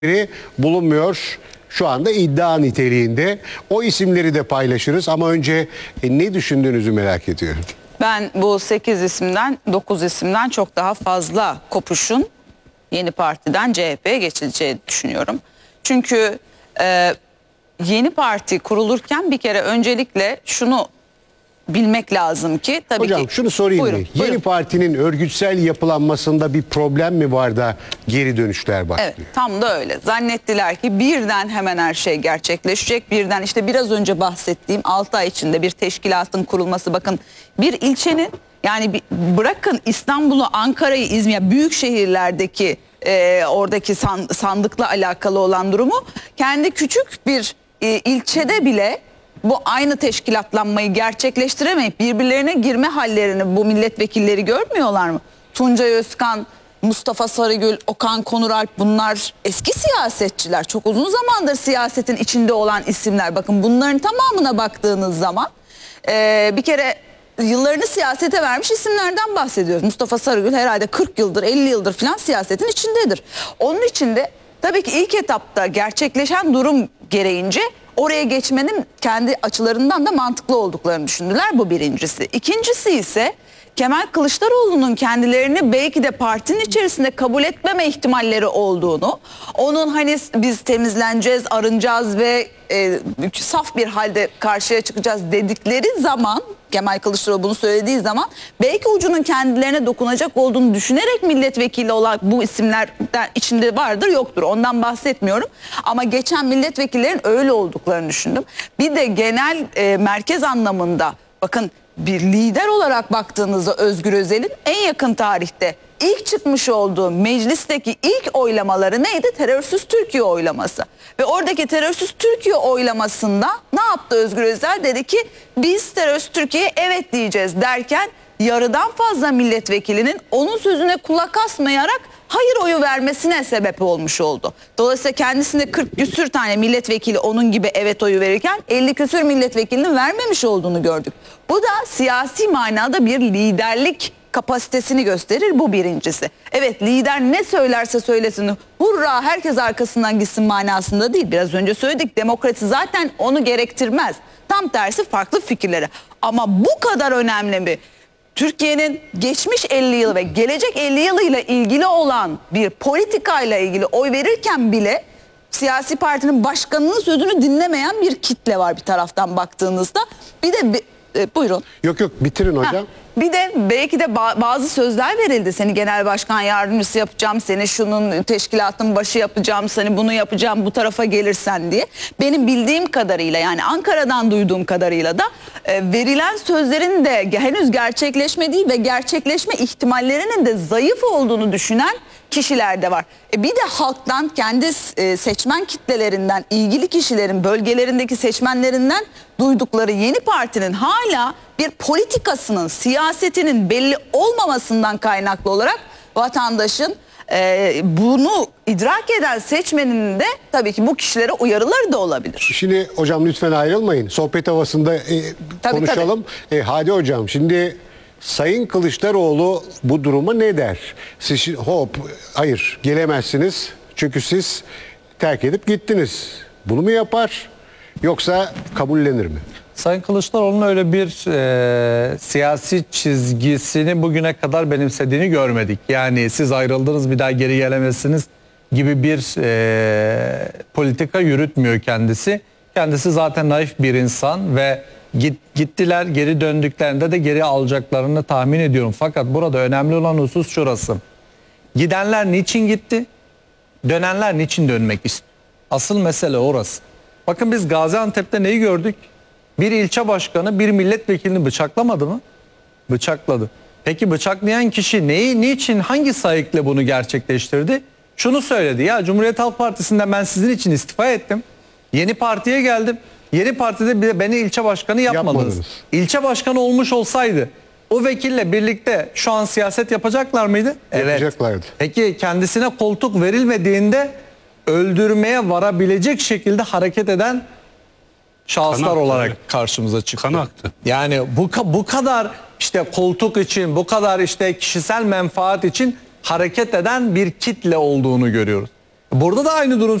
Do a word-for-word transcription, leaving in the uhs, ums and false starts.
bulunmuyor. Şu anda iddia niteliğinde. O isimleri de paylaşırız ama önce e, ne düşündüğünüzü merak ediyorum. Ben bu sekiz isimden dokuz isimden çok daha fazla kopuşun Yeni Parti'den C H P'ye geçileceğini düşünüyorum. Çünkü e, Yeni Parti kurulurken bir kere öncelikle şunu bilmek lazım ki tabii Hocam ki... şunu sorayım Buyurun, mı? buyurun. Yeni Parti'nin örgütsel yapılanmasında bir problem mi var da geri dönüşler başlıyor? Evet, tam da öyle. Zannettiler ki birden hemen her şey gerçekleşecek. Birden işte biraz önce bahsettiğim altı ay içinde bir teşkilatın kurulması. Bakın bir ilçenin, yani bir, bırakın İstanbul'u, Ankara'yı, İzmir, büyük şehirlerdeki e, oradaki san, sandıkla alakalı olan durumu, kendi küçük bir e, ilçede bile bu aynı teşkilatlanmayı gerçekleştiremeyip birbirlerine girme hallerini bu milletvekilleri görmüyorlar mı? Tuncay Özkan, Mustafa Sarıgül, Okan Konuralp, bunlar eski siyasetçiler. Çok uzun zamandır siyasetin içinde olan isimler. Bakın bunların tamamına baktığınız zaman e, bir kere yıllarını siyasete vermiş isimlerden bahsediyoruz. Mustafa Sarıgül herhalde kırk yıldır, elli yıldır falan siyasetin içindedir. Onun içinde tabii ki ilk etapta gerçekleşen durum gereğince oraya geçmenin kendi açılarından da mantıklı olduklarını düşündüler. Bu birincisi. İkincisi ise Kemal Kılıçdaroğlu'nun kendilerini belki de partinin içerisinde kabul etmeme ihtimalleri olduğunu, onun hani biz temizleneceğiz, arınacağız ve e, saf bir halde karşıya çıkacağız dedikleri zaman, Kemal Kılıçdaroğlu bunu söylediği zaman belki ucunun kendilerine dokunacak olduğunu düşünerek milletvekili olan bu isimlerden içinde vardır yoktur. Ondan bahsetmiyorum ama geçen milletvekillerin öyle olduklarını düşündüm. Bir de genel e, merkez anlamında bakın, bir lider olarak baktığınızda Özgür Özel'in en yakın tarihte ilk çıkmış olduğu meclisteki ilk oylamaları neydi? Terörsüz Türkiye oylaması. Ve oradaki Terörsüz Türkiye oylamasında ne yaptı Özgür Özel? Dedi ki biz Terörsüz Türkiye'ye evet diyeceğiz derken yarıdan fazla milletvekilinin onun sözüne kulak asmayarak hayır oyu vermesine sebep olmuş oldu. Dolayısıyla kendisinde kırk küsür tane milletvekili onun gibi evet oyu verirken elli küsür milletvekilinin vermemiş olduğunu gördük. Bu da siyasi manada bir liderlik kapasitesini gösterir, bu birincisi. Evet, lider ne söylerse söylesin hurra herkes arkasından gitsin manasında değil. Biraz önce söyledik, demokrasi zaten onu gerektirmez. Tam tersi farklı fikirleri. Ama bu kadar önemli mi? Türkiye'nin geçmiş elli yıl ve gelecek elli yılıyla ilgili olan bir politikayla ilgili oy verirken bile siyasi partinin başkanının sözünü dinlemeyen bir kitle var bir taraftan baktığınızda. Bir de e, buyurun. Yok yok bitirin hocam. Ha. Bir de belki de bazı sözler verildi. Seni genel başkan yardımcısı yapacağım, seni şunun teşkilatın başı yapacağım, seni bunu yapacağım bu tarafa gelirsen diye. Benim bildiğim kadarıyla, yani Ankara'dan duyduğum kadarıyla da e, verilen sözlerin de henüz gerçekleşmediği ve gerçekleşme ihtimallerinin de zayıf olduğunu düşünen kişiler de var. E bir de halktan, kendi e, seçmen kitlelerinden, ilgili kişilerin bölgelerindeki seçmenlerinden duydukları Yeni Parti'nin hala bir politikasının, siyasetinin belli olmamasından kaynaklı olarak vatandaşın e, bunu idrak eden seçmenin de tabii ki bu kişilere uyarıları da olabilir. Şimdi hocam lütfen ayrılmayın. Sohbet havasında e, tabii, konuşalım. Tabii. E, hadi hocam, şimdi Sayın Kılıçdaroğlu bu duruma ne der? Siz hop hayır gelemezsiniz çünkü siz terk edip gittiniz. Bunu mu yapar yoksa kabullenir mi? Sayın Kılıçdaroğlu'nun öyle bir e, siyasi çizgisini bugüne kadar benimsediğini görmedik. Yani siz ayrıldınız bir daha geri gelemezsiniz gibi bir e, politika yürütmüyor kendisi. Kendisi zaten naif bir insan ve git, gittiler geri döndüklerinde de geri alacaklarını tahmin ediyorum. Fakat burada önemli olan husus şurası. Gidenler niçin gitti? Dönenler niçin dönmek istiyor? Asıl mesele orası. Bakın biz Gaziantep'te neyi gördük? Bir ilçe başkanı bir milletvekilini bıçaklamadı mı? Bıçakladı. Peki bıçaklayan kişi neyi, niçin, hangi sayıkla bunu gerçekleştirdi? Şunu söyledi: ya Cumhuriyet Halk Partisi'nden ben sizin için istifa ettim. Yeni partiye geldim. Yeni partide beni ilçe başkanı yapmadınız. Yapmadınız. İlçe başkanı olmuş olsaydı o vekille birlikte şu an siyaset yapacaklar mıydı? Evet. Yapacaklardı. Peki kendisine koltuk verilmediğinde öldürmeye varabilecek şekilde hareket eden şahıslar Kan olarak aktı. karşımıza çıktı. Kan aktı. Yani bu bu kadar işte koltuk için, bu kadar işte kişisel menfaat için hareket eden bir kitle olduğunu görüyoruz. Burada da aynı durum